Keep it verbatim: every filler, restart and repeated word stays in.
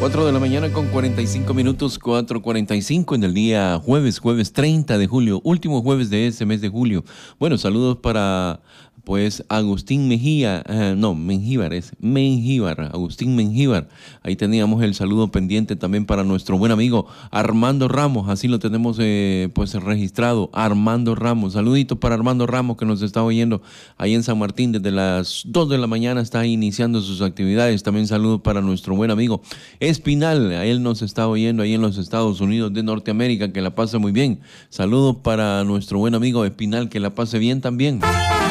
cuatro de la mañana con cuarenta y cinco minutos, cuatro cuarenta y cinco en el día jueves, jueves treinta de julio, último jueves de este mes de julio. Bueno, saludos para pues Agustín Mejía, eh, no, Mengíbar, es Mengíbar, Agustín Mengíbar. Ahí teníamos el saludo pendiente también para nuestro buen amigo Armando Ramos, así lo tenemos eh, pues registrado, Armando Ramos. Saluditos para Armando Ramos que nos está oyendo ahí en San Martín desde las dos de la mañana, está iniciando sus actividades. También saludos para nuestro buen amigo Espinal, a él nos está oyendo ahí en los Estados Unidos de Norteamérica, que la pase muy bien. Saludos para nuestro buen amigo Espinal, que la pase bien también.